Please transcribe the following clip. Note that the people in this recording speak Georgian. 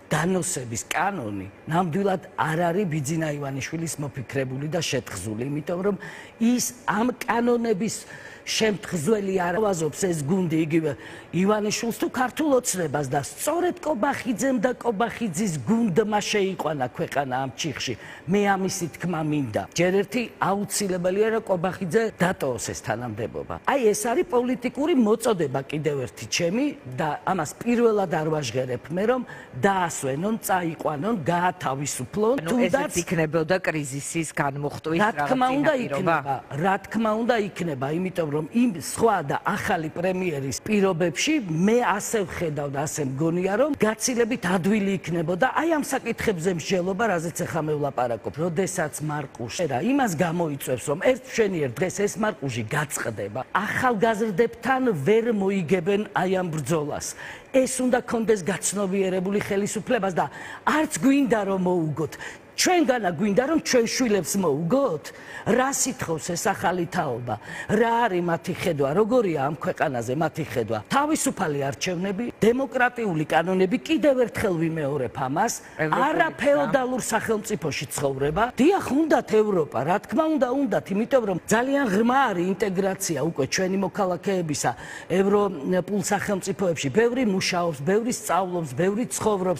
განოსების კანონი ნამდვილად არ არის ბიძინა ივანიშვილის მოფიქრებული და შეთხზული, იმიტომ რომ ის ამ კანონების შემთხზველი არ ავაზობს ეს გუნდი იგივე ივანიშვილს თუ ქართულ ოცნებას და სწორედ კობახიძემ და კობახიძის გუნდმა შეიყვანა ქვეყანა ამ ჩიხში. მე ამისი თქმა მინდა. ჯერ ერთი აუცილებელია რომ კობახიძე დატოვოს ეს თანამდებობა. აი ეს არის პოლიტიკური მოწოდება კიდევ ერთი ჩემი და ამას პირველად არ ვაჟღერებ მე რომ დაასვენონ, წაიყვანონ, გაათავისუფლონ, თუნდაც იქნებოდა კრიზისის განმუხტვის რა თქმა უნდა იქნება, იმიტომ რომ იმ სხვა და ახალი პრემიერის პირობებში მე ასე ვხედავ და ასე მგონია რომ გაცილებით ადვილი იქნებოდა აი ამ საკითხებზე მსჯელობა, რაზეც ახლა მე ვლაპარაკობ. როდესაც მარყუში იმას გამოიწვევს რომ ერთ მშვენიერ დღეს ეს მარყუში გაწყდება, ახალგაზრდებთან ვერ მოიგებენ აი ამ ბრძოლას. ეს უნდა კონდეს გაცნობიერებული ხელისუფლებას და არც გვინდა რომ მოუგოთ. ჩვენგანა გვინდა რომ ჩვენ შვილებს მოუგოთ? რა სიტყავს ეს ახალი თაობა? რა არის მათი ხედვა? როგორია ამ ქვეყანაზე მათი ხედვა? თავისუფალი არჩევნები, დემოკრატიული კანონები, კიდევ ერთხელ ვიმეორებ ამას, არა ფეოდალურ სახელმწიფოში ცხოვრება. დიახ, უნდათ ევროპა, რა თქმა უნდა, უნდათ, იმიტომ რომ ძალიან ღრმა არის ინტეგრაცია უკვე ჩვენი მოქალაქეებისა ევროპულ სახელმწიფოებში. ბევრი მუშაობს, ბევრი სწავლობს, ბევრი ცხოვრობს.